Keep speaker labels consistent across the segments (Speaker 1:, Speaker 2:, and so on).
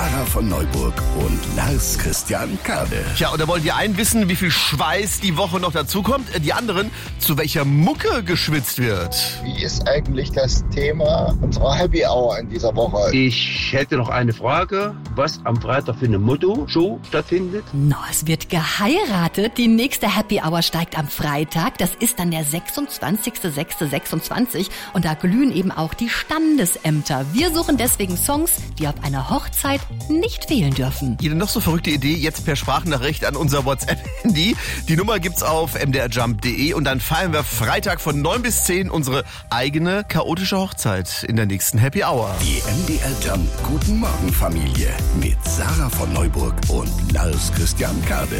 Speaker 1: Sarah von Neuburg und Lars Christian Kade.
Speaker 2: Tja, und da wollen die einen wissen, wie viel Schweiß die Woche noch dazukommt, die anderen, zu welcher Mucke geschwitzt wird.
Speaker 3: Wie ist eigentlich das Thema unserer Happy Hour in dieser Woche?
Speaker 4: Ich hätte noch eine Frage, was am Freitag für eine Motto-Show stattfindet.
Speaker 5: Es wird geheiratet. Die nächste Happy Hour steigt am Freitag. Das ist dann der 26.06.26 und da glühen eben auch die Standesämter. Wir suchen deswegen Songs, die auf einer Hochzeit nicht fehlen dürfen.
Speaker 2: Jede noch so verrückte Idee jetzt per Sprachnachricht an unser WhatsApp-Handy. Die Nummer gibt's auf mdrjump.de und dann feiern wir Freitag von 9 bis 10 unsere eigene chaotische Hochzeit in der nächsten Happy Hour.
Speaker 1: Die MDR Jump Guten Morgen Familie mit Sarah von Neuburg und Lars Christian Kade.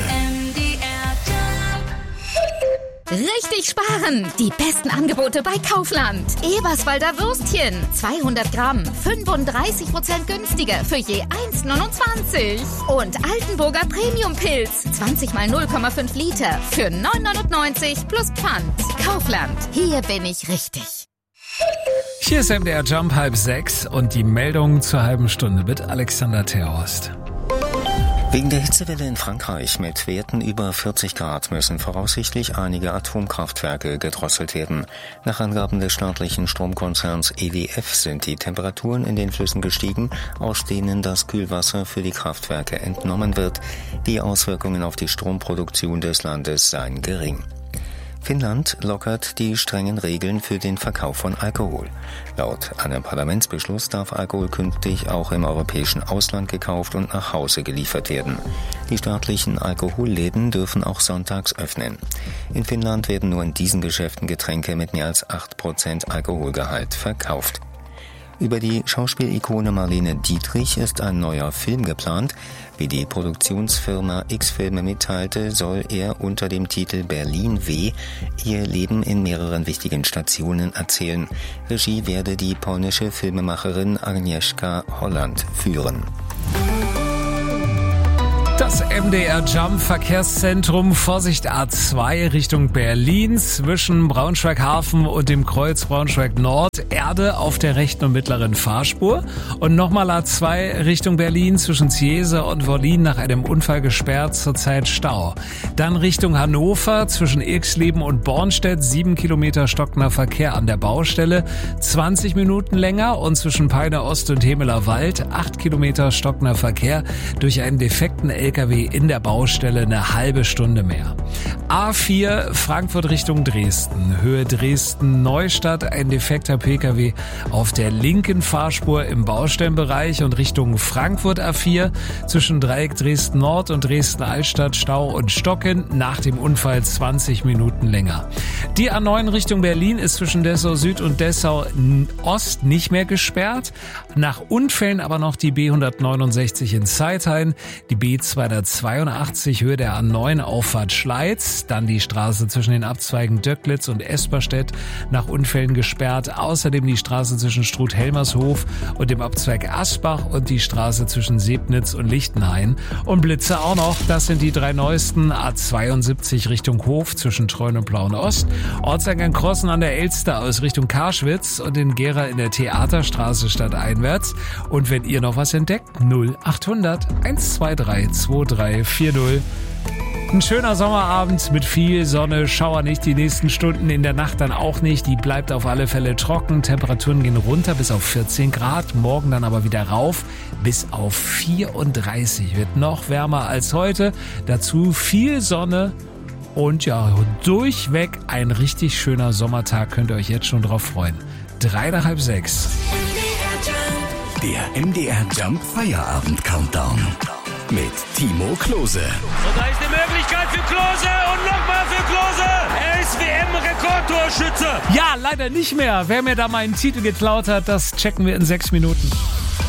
Speaker 6: Richtig sparen! Die besten Angebote bei Kaufland. Eberswalder Würstchen, 200 Gramm, 35% günstiger für je 1,29. Und Altenburger Premium-Pilz, 20 mal 0,5 Liter für 9,99 plus Pfand. Kaufland, hier bin ich richtig.
Speaker 7: Hier ist MDR Jump 5:30 und die Meldung zur halben Stunde mit Alexander Terhorst.
Speaker 8: Wegen der Hitzewelle in Frankreich mit Werten über 40 Grad müssen voraussichtlich einige Atomkraftwerke gedrosselt werden. Nach Angaben des staatlichen Stromkonzerns EDF sind die Temperaturen in den Flüssen gestiegen, aus denen das Kühlwasser für die Kraftwerke entnommen wird. Die Auswirkungen auf die Stromproduktion des Landes seien gering. Finnland lockert die strengen Regeln für den Verkauf von Alkohol. Laut einem Parlamentsbeschluss darf Alkohol künftig auch im europäischen Ausland gekauft und nach Hause geliefert werden. Die staatlichen Alkoholläden dürfen auch sonntags öffnen. In Finnland werden nur in diesen Geschäften Getränke mit mehr als 8% Alkoholgehalt verkauft. Über die Schauspielikone Marlene Dietrich ist ein neuer Film geplant. Wie die Produktionsfirma X-Filme mitteilte, soll er unter dem Titel Berlin W. ihr Leben in mehreren wichtigen Stationen erzählen. Regie werde die polnische Filmemacherin Agnieszka Holland führen.
Speaker 7: Das MDR Jump Verkehrszentrum, Vorsicht A2 Richtung Berlin zwischen Braunschweig Hafen und dem Kreuz Braunschweig Nord, Erde auf der rechten und mittleren Fahrspur und nochmal A2 Richtung Berlin zwischen Ziese und Wollin nach einem Unfall gesperrt, zurzeit Stau. Dann Richtung Hannover zwischen Irxleben und Bornstedt, 7 Kilometer stockender Verkehr an der Baustelle, 20 Minuten länger und zwischen Peine Ost und Hemeler Wald, 8 Kilometer stockender Verkehr durch einen defekten LKW in der Baustelle, eine halbe Stunde mehr. A4 Frankfurt Richtung Dresden, Höhe Dresden-Neustadt, ein defekter PKW auf der linken Fahrspur im Baustellenbereich und Richtung Frankfurt A4 zwischen Dreieck Dresden-Nord und Dresden-Altstadt Stau und Stocken, nach dem Unfall 20 Minuten länger. Die A9 Richtung Berlin ist zwischen Dessau Süd und Dessau Ost nicht mehr gesperrt. Nach Unfällen aber noch die B169 in Zeithain, die B282 Höhe der A9 Auffahrt Schleiz, dann die Straße zwischen den Abzweigen Döcklitz und Esperstedt nach Unfällen gesperrt, außerdem die Straße zwischen Struth-Helmershof und dem Abzweig Asbach und die Straße zwischen Sebnitz und Lichtenhain. Und Blitze auch noch, das sind die drei neuesten, A72 Richtung Hof zwischen Treuen und Plauen Ost, Ortseingang Krossen an der Elster aus Richtung Karschwitz und in Gera in der Theaterstraße stadteinwärts. Und wenn ihr noch was entdeckt, 0800 123 2340. Ein schöner Sommerabend mit viel Sonne, Schauer nicht die nächsten Stunden, in der Nacht dann auch nicht. Die bleibt auf alle Fälle trocken. Temperaturen gehen runter bis auf 14 Grad, morgen dann aber wieder rauf bis auf 34. Wird noch wärmer als heute. Dazu viel Sonne und ja, durchweg ein richtig schöner Sommertag. Könnt ihr euch jetzt schon drauf freuen. 3 nach halb 6.
Speaker 1: Der MDR Jump Feierabend Countdown mit Timo Klose.
Speaker 9: Und da ist die Möglichkeit für Klose und nochmal für Klose. Er ist WM-Rekordtorschütze.
Speaker 7: Ja, leider nicht mehr. Wer mir da meinen Titel geklaut hat, das checken wir in 6 Minuten.